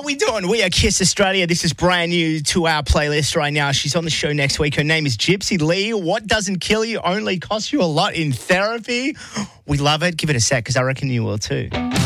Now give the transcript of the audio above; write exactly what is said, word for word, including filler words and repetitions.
How we doing? We are Kiss Australia. This is brand new to our playlist right now. She's on the show next week. Her name is Gypsy Lee. What doesn't kill you only costs you a lot in therapy. We love it. Give it a sec because I reckon you will too.